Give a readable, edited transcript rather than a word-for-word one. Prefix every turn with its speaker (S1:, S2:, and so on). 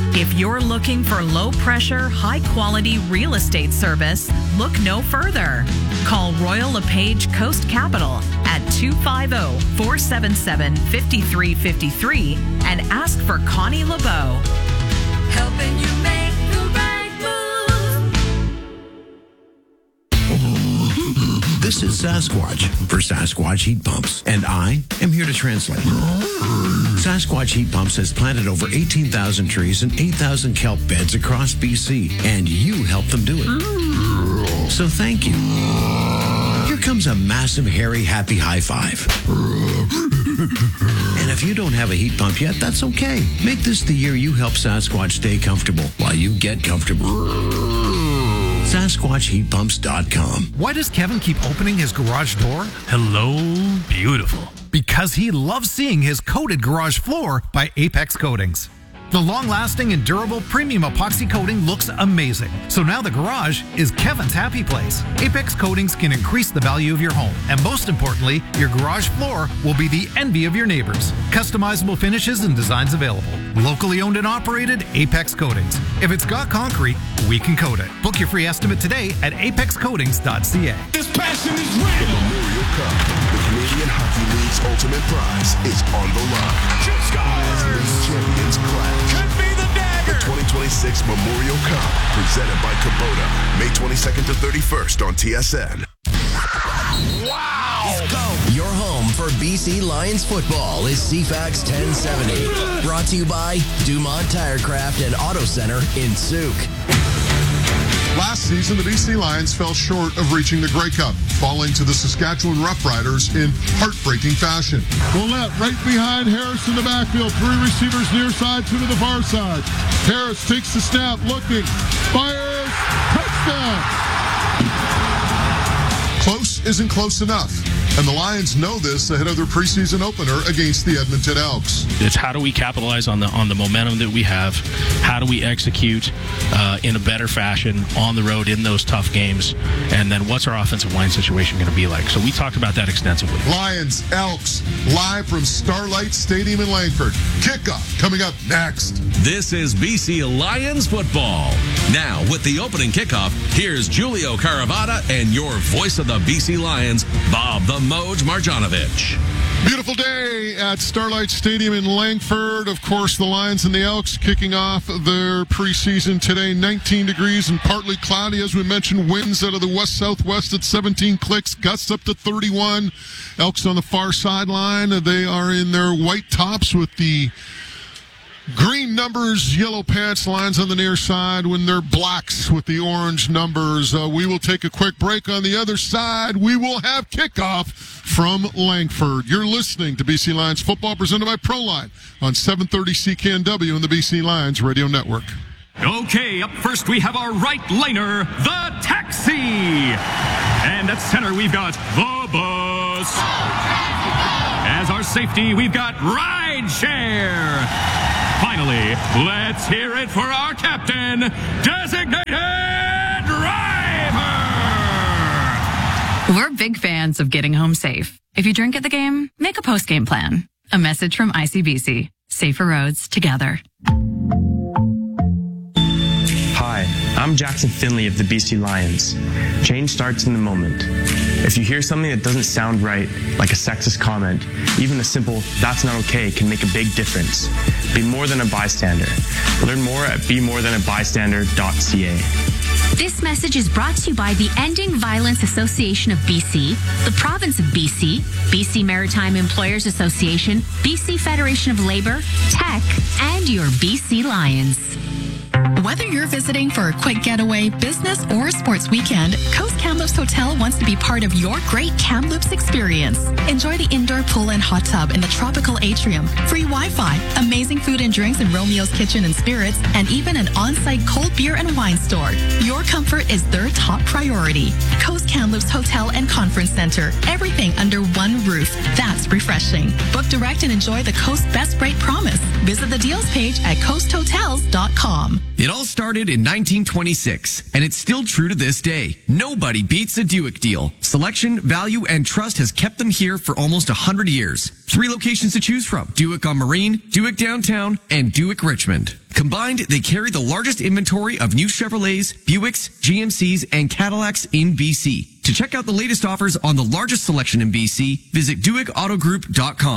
S1: If you're looking for low-pressure, high-quality real estate service, look no further. Call Royal LePage Coast Capital at 250-477-5353 and ask for Connie LeBeau.
S2: Helping you make the right move.
S3: This is Sasquatch for Sasquatch Heat Pumps, and I am here to translate. Sasquatch Heat Pumps has planted over 18,000 trees and 8,000 kelp beds across BC, and you helped them do it. So thank you. Here comes a massive, hairy, happy high five. And if you don't have a heat pump yet, that's okay. Make this the year you help Sasquatch stay comfortable while you get comfortable. SasquatchHeatPumps.com.
S4: Why does Kevin keep opening his garage door?
S5: Hello, beautiful.
S4: Because he loves seeing his coated garage floor by Apex Coatings. The long-lasting and durable premium epoxy coating looks amazing. So now the garage is Kevin's happy place. Apex Coatings can increase the value of your home. And most importantly, your garage floor will be the envy of your neighbors. Customizable finishes and designs available. Locally owned and operated, Apex Coatings. If it's got concrete, we can coat it. Book your free estimate today at apexcoatings.ca.
S6: This passion is real. The Memorial Cup, the Canadian Hockey League's ultimate prize, is on the line. As league champions clash.
S7: Could be the dagger.
S6: The 2026 Memorial Cup, presented by Kubota, May 22nd to 31st on TSN.
S7: Wow.
S6: Let's go.
S8: Your home for BC Lions football is CFAX 1070. Brought to you by Dumont Tirecraft and Auto Center in Souk.
S9: Last season, the BC Lions fell short of reaching the Grey Cup, falling to the Saskatchewan Roughriders in heartbreaking fashion. Ouellette right behind Harris in the backfield. 3 receivers near side, 2 to the far side. Harris takes the snap, looking, fires, touchdown. Close isn't close enough. And the Lions know this ahead of their preseason opener against the Edmonton Elks.
S5: It's how do we capitalize on the momentum that we have? How do we execute in a better fashion on the road in those tough games? And then what's our offensive line situation going to be like? So we talked about that extensively.
S9: Lions, Elks, live from Starlight Stadium in Langford. Kickoff coming up next.
S10: This is BC Lions football. Now, with the opening kickoff, here's Julio Caravada and your voice of the BC Lions, Bob the Moj Marjanovic.
S9: Beautiful day at Starlight Stadium in Langford. Of course, the Lions and the Elks kicking off their preseason today. 19 degrees and partly cloudy. As we mentioned, winds out of the west-southwest at 17 clicks, gusts up to 31. Elks on the far sideline. They are in their white tops with the green numbers, yellow pants. Lions on the near side when they're blacks with the orange numbers. We will take a quick break. On the other side, we will have kickoff from Langford. You're listening to BC Lions football presented by Proline on 730 CKNW and the BC Lions Radio Network.
S7: Okay, up first we have our right laner, the Taxi. And at center we've got the Bus. As our safety, we've got Rideshare. Finally, let's hear it for our captain, Designated Driver!
S11: We're big fans of getting home safe. If you drink at the game, make a post-game plan. A message from ICBC. Safer roads together.
S12: Hi, I'm Jackson Finley of the BC Lions. Change starts in the moment. If you hear something that doesn't sound right, like a sexist comment, even a simple, "that's not okay," can make a big difference. Be more than a bystander. Learn more at bemorethanbystander.ca.
S13: This message is brought to you by the Ending Violence Association of BC, the Province of BC, BC Maritime Employers Association, BC Federation of Labor, Tech, and your BC Lions.
S14: Whether you're visiting for a quick getaway, business, or sports weekend, Coast Kamloops Hotel wants to be part of your great Kamloops experience. Enjoy the indoor pool and hot tub in the tropical atrium, free Wi-Fi, amazing food and drinks in Romeo's Kitchen and Spirits, and even an on-site cold beer and wine store. Your comfort is their top priority. Coast Kamloops Hotel and Conference Center. Everything under one roof. That's refreshing. Book direct and enjoy the Coast Best Rate Promise. Visit the deals page at coasthotels.com.
S15: It all started in 1926, and it's still true to this day. Nobody beats a Duick deal. Selection, value, and trust has kept them here for almost 100 years. 3 locations to choose from: Duick on Marine, Duick Downtown, and Duick Richmond. Combined, they carry the largest inventory of new Chevrolets, Buicks, GMCs, and Cadillacs in BC. To check out the latest offers on the largest selection in BC, visit DuickAutoGroup.com.